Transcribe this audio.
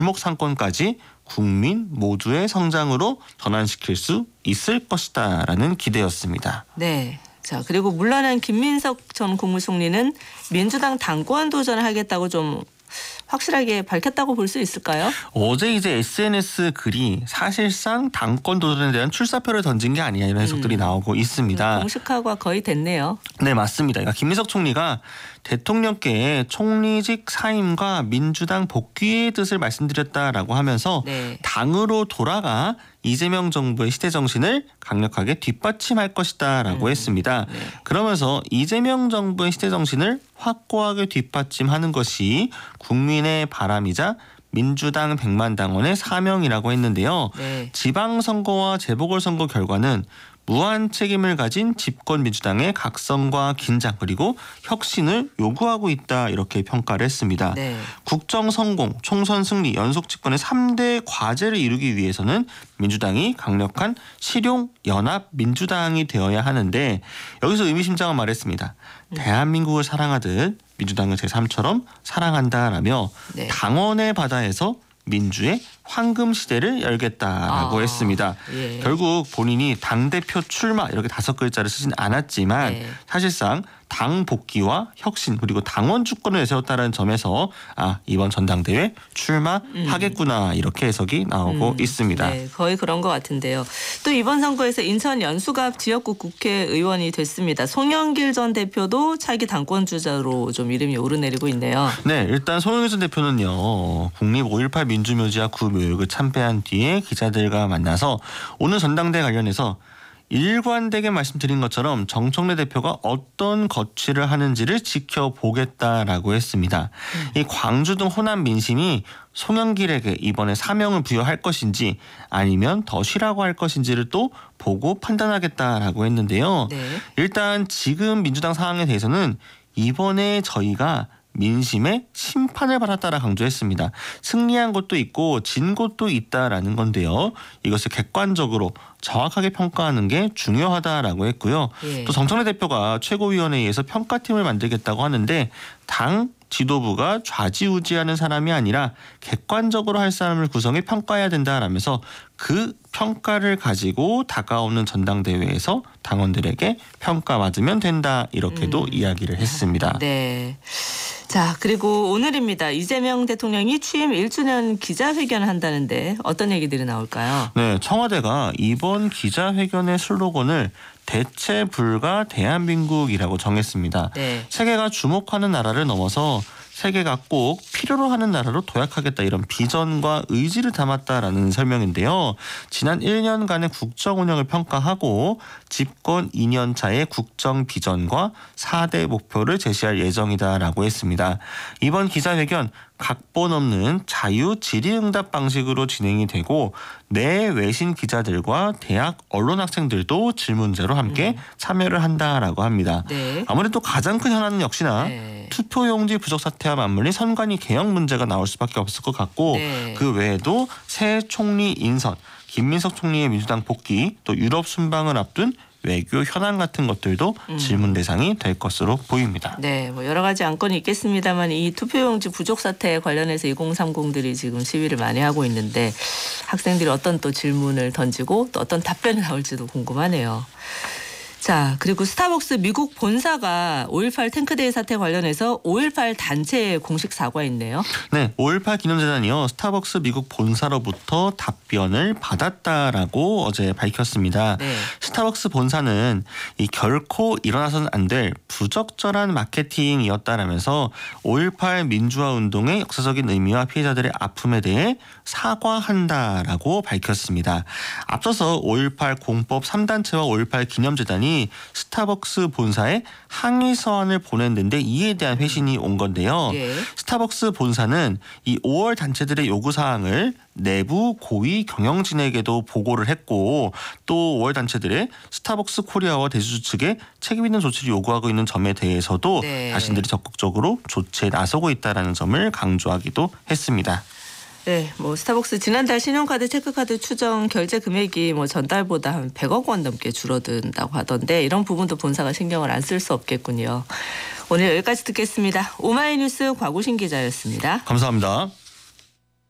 골목 상권까지 국민 모두의 성장으로 전환시킬 수 있을 것이다라는 기대였습니다. 네. 자, 그리고 물러난 김민석 전 국무총리는 민주당 당권 도전을 하겠다고 좀 확실하게 밝혔다고 볼 수 있을까요? 어제 이제 SNS 글이 사실상 당권 도전에 대한 출사표를 던진 게 아니냐 이런 해석들이 나오고 있습니다. 공식화가 거의 됐네요. 네, 맞습니다. 그러니까 김민석 총리가 대통령께 총리직 사임과 민주당 복귀의 뜻을 말씀드렸다라고 하면서 네. 당으로 돌아가 이재명 정부의 시대 정신을 강력하게 뒷받침할 것이다라고 했습니다. 네. 그러면서 이재명 정부의 시대 정신을 확고하게 뒷받침하는 것이 국민의 바람이자 민주당 100만 당원의 사명이라고 했는데요. 네. 지방선거와 재보궐선거 결과는 무한 책임을 가진 집권 민주당의 각성과 긴장 그리고 혁신을 요구하고 있다 이렇게 평가를 했습니다. 네. 국정 성공, 총선 승리, 연속 집권의 3대 과제를 이루기 위해서는 민주당이 강력한 실용 연합 민주당이 되어야 하는데 여기서 의미심장한 말을 했습니다. 대한민국을 사랑하듯 민주당을 제3처럼 사랑한다라며 네. 당원의 바다에서 민주의 황금 시대를 열겠다라고 했습니다. 예. 결국 본인이 당대표 출마 이렇게 5글자를 쓰진 않았지만 네. 사실상 당 복귀와 혁신 그리고 당원 주권을 내세웠다는 점에서 이번 전당대회 출마하겠구나 이렇게 해석이 나오고 있습니다. 네, 거의 그런 것 같은데요. 또 이번 선거에서 인천 연수갑 지역구 국회의원이 됐습니다. 송영길 전 대표도 차기 당권 주자로 좀 이름이 오르내리고 있네요. 네, 일단 송영길 전 대표는요. 국립 5.18 민주묘지와 구묘역을 참배한 뒤에 기자들과 만나서 오늘 전당대회 관련해서 일관되게 말씀드린 것처럼 정청래 대표가 어떤 거취를 하는지를 지켜보겠다라고 했습니다. 이 광주 등 호남 민심이 송영길에게 이번에 사명을 부여할 것인지 아니면 더 쉬라고 할 것인지를 또 보고 판단하겠다라고 했는데요. 네. 일단 지금 민주당 상황에 대해서는 이번에 저희가 민심의 심판을 받았다라 강조했습니다. 승리한 것도 있고 진 것도 있다라는 건데요. 이것을 객관적으로 정확하게 평가하는 게 중요하다라고 했고요. 예. 또 정청래 대표가 최고위원회의에서 평가팀을 만들겠다고 하는데 당 지도부가 좌지우지하는 사람이 아니라 객관적으로 할 사람을 구성해 평가해야 된다라면서 그 평가를 가지고 다가오는 전당대회에서 당원들에게 평가받으면 된다 이렇게도 이야기를 했습니다. 네. 자, 그리고 오늘입니다. 이재명 대통령이 취임 1주년 기자회견을 한다는데 어떤 얘기들이 나올까요? 네, 청와대가 이번 기자회견의 슬로건을 대체 불가 대한민국이라고 정했습니다. 네. 세계가 주목하는 나라를 넘어서 세계가 꼭 필요로 하는 나라로 도약하겠다 이런 비전과 의지를 담았다라는 설명인데요. 지난 1년간의 국정 운영을 평가하고 집권 2년 차의 국정 비전과 4대 목표를 제시할 예정이다라고 했습니다. 이번 기자회견 각본 없는 자유 질의응답 방식으로 진행이 되고 내 외신 기자들과 대학 언론 학생들도 질문제로 함께 참여를 한다라고 합니다. 네. 아무래도 가장 큰 현안은 역시나 네. 투표용지 부족 사태와 맞물린 선관위 개혁 문제가 나올 수밖에 없을 것 같고 네. 그 외에도 새 총리 인선, 김민석 총리의 민주당 복귀, 또 유럽 순방을 앞둔 외교 현안 같은 것들도 질문 대상이 될 것으로 보입니다. 네, 뭐 여러 가지 안건이 있겠습니다만 이 투표용지 부족 사태에 관련해서 2030들이 지금 시위를 많이 하고 있는데 학생들이 어떤 또 질문을 던지고 또 어떤 답변이 나올지도 궁금하네요. 자, 그리고 스타벅스 미국 본사가 5.18 탱크데이 사태 관련해서 5.18 단체에 공식 사과했네요. 네, 5.18 기념재단이요. 스타벅스 미국 본사로부터 답변을 받았다라고 어제 밝혔습니다. 네. 스타벅스 본사는 이 결코 일어나서는 안 될 부적절한 마케팅이었다라면서 5.18 민주화 운동의 역사적인 의미와 피해자들의 아픔에 대해 사과한다라고 밝혔습니다. 앞서서 5.18 공법 3단체와 5.18 기념재단이 스타벅스 본사에 항의 서한을 보냈는데 이에 대한 회신이 온 건데요. 예. 스타벅스 본사는 이 5월 단체들의 요구사항을 내부 고위 경영진에게도 보고를 했고 또 5월 단체들의 스타벅스 코리아와 대주주 측에 책임 있는 조치를 요구하고 있는 점에 대해서도 네. 자신들이 적극적으로 조치에 나서고 있다는 점을 강조하기도 했습니다. 네, 뭐 스타벅스 지난달 신용카드, 체크카드 추정 결제 금액이 뭐 전달보다 한 100억 원 넘게 줄어든다고 하던데 이런 부분도 본사가 신경을 안 쓸 수 없겠군요. 오늘 여기까지 듣겠습니다. 오마이뉴스 곽우신 기자였습니다. 감사합니다.